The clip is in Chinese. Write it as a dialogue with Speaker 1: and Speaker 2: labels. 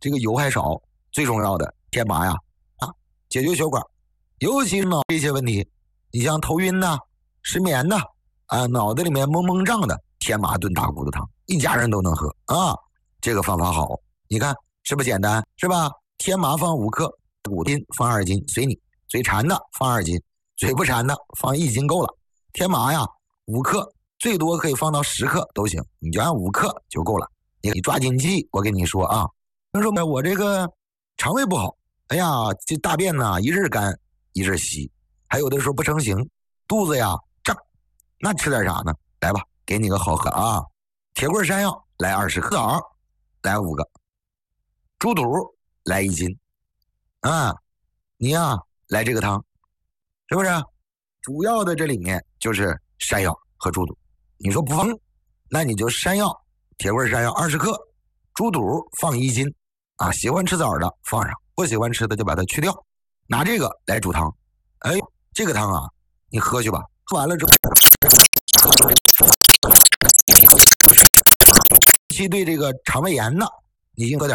Speaker 1: 这个油还少，最重要的天麻呀解决血管，尤其是脑这些问题，你像头晕呐、失眠呐脑袋里面蒙蒙胀的，天麻炖大骨头汤，一家人都能喝啊。这个方法好，你看是不是简单？是吧？天麻放5克，骨筋放2斤，随你。嘴馋的放2斤，嘴不馋的放1斤够了。天麻呀，5克，最多可以放到10克都行，你就按5克就够了。你抓紧记，我跟你说啊，有人说我这个肠胃不好，哎呀，这大便呢一日干一日稀，还有的时候不成形，肚子呀胀，那吃点啥呢？来吧，给你个好喝啊！铁棍山药来20克，枣来5个，猪肚来1斤，你呀来这个汤，是不是？主要的这里面就是山药和猪肚。你说不放，那你就山药，铁棍山药20克，猪肚放1斤喜欢吃枣的放上，不喜欢吃的就把它去掉，拿这个来煮汤。哎，这个汤啊，你喝去吧，喝完了之后，其对这个肠胃炎呢，你应喝点。